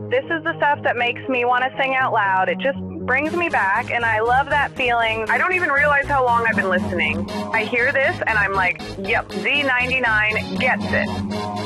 This is the stuff that makes me want to sing out loud. It just brings me back, and I love that feeling. I don't even realize how long I've been listening. I hear this, and I'm like, yep, Z99 gets it.